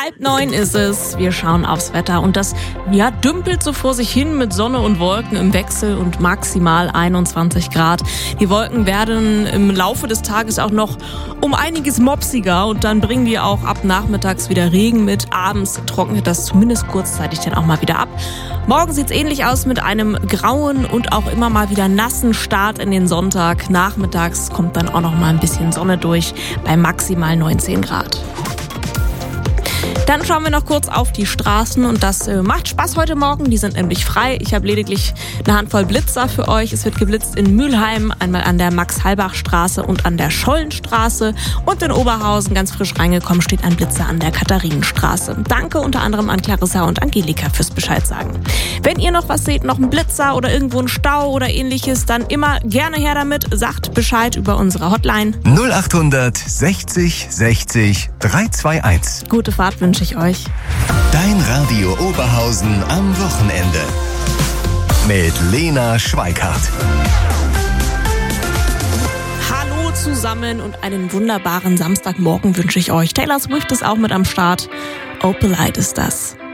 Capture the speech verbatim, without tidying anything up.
Halb neun ist es. Wir schauen aufs Wetter und das ja, dümpelt so vor sich hin mit Sonne und Wolken im Wechsel und maximal einundzwanzig Grad. Die Wolken werden im Laufe des Tages auch noch um einiges mopsiger und dann bringen die auch ab nachmittags wieder Regen mit. Abends trocknet das zumindest kurzzeitig dann auch mal wieder ab. Morgen sieht's ähnlich aus mit einem grauen und auch immer mal wieder nassen Start in den Sonntag. Nachmittags kommt dann auch noch mal ein bisschen Sonne durch bei maximal neunzehn Grad. Dann schauen wir noch kurz auf die Straßen und das äh, macht Spaß heute Morgen. Die sind nämlich frei. Ich habe lediglich eine Handvoll Blitzer für euch. Es wird geblitzt in Mülheim, einmal an der Max-Halbach-Straße und an der Schollenstraße. Und in Oberhausen, ganz frisch reingekommen, steht ein Blitzer an der Katharinenstraße. Danke unter anderem an Clarissa und Angelika fürs Bescheid sagen. Wenn ihr noch was seht, noch einen Blitzer oder irgendwo einen Stau oder ähnliches, dann immer gerne her damit. Sagt Bescheid über unsere Hotline. null achthundert sechzig sechzig dreihundertzweiundundzwanzig. Gute Fahrt wünsche ich euch. Dein Radio Oberhausen am Wochenende. Mit Lena Schweikart. Hallo zusammen und einen wunderbaren Samstagmorgen wünsche ich euch. Taylor Swift ist auch mit am Start. Opalite ist das.